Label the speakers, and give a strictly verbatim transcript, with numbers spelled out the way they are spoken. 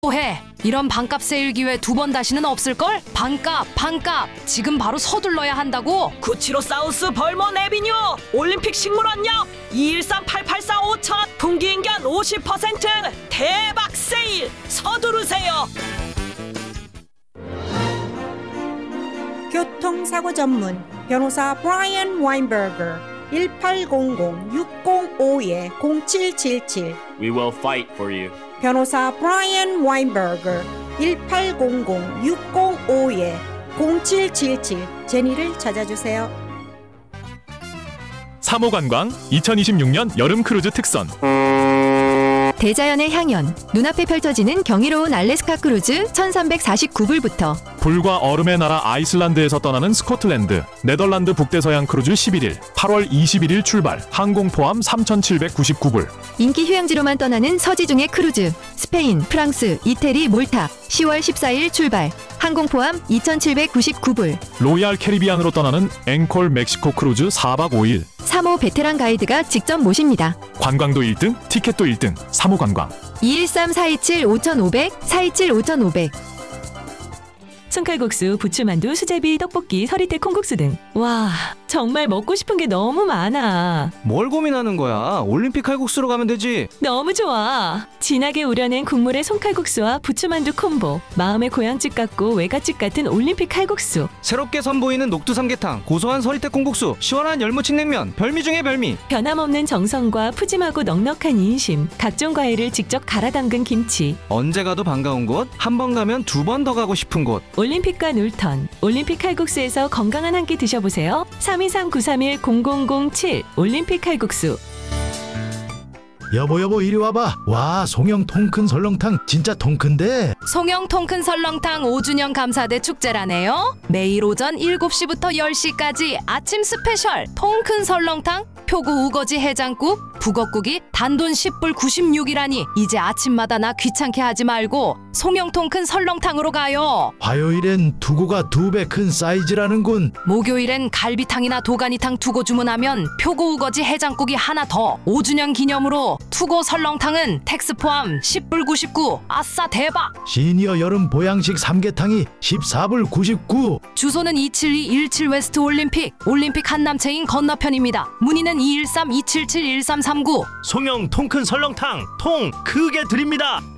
Speaker 1: 해. 이런 반값 세일 기회 두 번 다시는 없을걸? 반값 반값 지금 바로 서둘러야 한다고.
Speaker 2: 구치로사우스 벌먼 에비뉴 올림픽 식물원역 이일삼 팔팔사오천 분기인견 오십 퍼센트 대박 세일 서두르세요.
Speaker 3: 교통사고 전문 변호사 브라이언 와인버거 일팔공공 육공오 공칠칠칠
Speaker 4: We will fight for you.
Speaker 3: 변호사 브라이언 와인버거 일팔공공 육공오 공칠칠칠 제니를 찾아주세요.
Speaker 5: 삼 호 관광 이천이십육 년 여름 크루즈 특선.
Speaker 6: 대자연의 향연, 눈앞에 펼쳐지는 경이로운 알래스카 크루즈 천삼백사십구 불부터
Speaker 5: 불과 얼음의 나라 아이슬란드에서 떠나는 스코틀랜드, 네덜란드 북대서양 크루즈 십일 일, 팔월 이십일일 출발, 항공 포함 삼천칠백구십구 불.
Speaker 6: 인기 휴양지로만 떠나는 서지중의 크루즈, 스페인, 프랑스, 이태리, 몰타, 시월 십사일 출발, 항공 포함 이천칠백구십구 불.
Speaker 5: 로얄 캐리비안으로 떠나는 앵콜 멕시코 크루즈 사박 오일.
Speaker 6: 삼 호 베테랑 가이드가 직접 모십니다.
Speaker 5: 관광도 일 등, 티켓도 일 등, 삼 호 관광.
Speaker 6: 이일삼 사이칠 오천오백, 사이칠 오천오백.
Speaker 7: 손칼국수, 부추만두, 수제비, 떡볶이, 서리태 콩국수 등. 와, 정말 먹고 싶은 게 너무 많아.
Speaker 8: 뭘 고민하는 거야? 올림픽 칼국수로 가면 되지.
Speaker 7: 너무 좋아. 진하게 우려낸 국물의 손칼국수와 부추만두 콤보. 마음의 고향집 같고 외갓집 같은 올림픽 칼국수.
Speaker 8: 새롭게 선보이는 녹두 삼계탕, 고소한 서리태 콩국수, 시원한 열무침냉면, 별미 중에 별미.
Speaker 7: 변함없는 정성과 푸짐하고 넉넉한 인심. 각종 과일을 직접 갈아 담근 김치.
Speaker 8: 언제 가도 반가운 곳, 한 번 가면 두 번 더 가고 싶은 곳.
Speaker 7: 올림픽과 놀턴. 올림픽 칼국수에서 건강한 한 끼 드셔보세요. 삼이삼 구삼일 공공공칠 올림픽 칼국수.
Speaker 9: 여보 여보 이리 와봐. 와, 송영 통큰 설렁탕 진짜 통큰데.
Speaker 1: 송영 통큰 설렁탕 오 주년 감사대 축제라네요. 매일 오전 일곱 시부터 열 시까지 아침 스페셜 통큰 설렁탕, 표고 우거지 해장국, 북엇국이 단돈 십 불 구십육이라니 이제 아침마다 나 귀찮게 하지 말고 송영 통큰 설렁탕으로 가요.
Speaker 9: 화요일엔 두고가 두 배 큰 사이즈라는군.
Speaker 1: 목요일엔 갈비탕이나 도가니탕 투고 주문하면 표고 우거지 해장국이 하나 더. 오 주년 기념으로 투고 설렁탕은 텍스 포함 십 불 구십구. 아싸 대박.
Speaker 9: 시니어 여름 보양식 삼계탕이 십사 불 구십구.
Speaker 1: 주소는 이칠이 일칠 웨스트 올림픽 올림픽 한남체인 건너편입니다. 문의는 이일삼 이칠칠 일삼삼구.
Speaker 10: 송영 통큰 설렁탕 통 크게 드립니다.